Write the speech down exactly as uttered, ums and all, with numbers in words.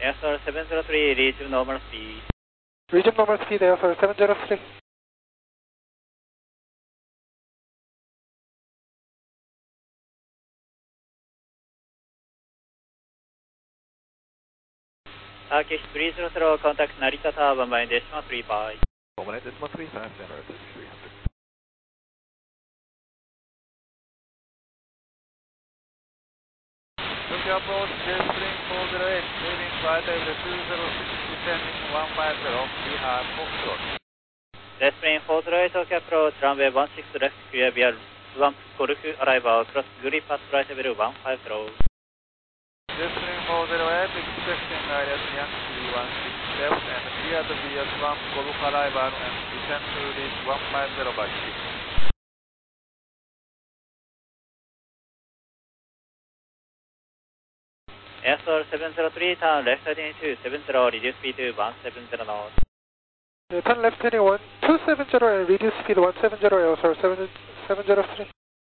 Airsoil seven zero three, resume normal speed. Resume normal speed, Airsoil seven zero three. Turkish three zero zero, contact Narita Tower, one by decimal three five. one by decimal three five, Center three hundred. Tokyo approach, Jetstream four zero eight, leaving flight level two zero six, descending one five zero, we have Foxtrot. Jetstream four zero eight, Tokyo approach, runway one six left, clear via Swamp Golf, arrival, cross Guri pass, flight level one five zero. Jetstream four zero eight, expecting area Yankee one six left, and clear to via Swamp Golf, arrival, and descend to reach one five zero by six. Airsoil seven zero three, turn left heading two seven zero, reduce speed to one seven zero knots. Yeah, turn left heading one two seven zero and reduce speed one seven zero, Airsoil seven zero three.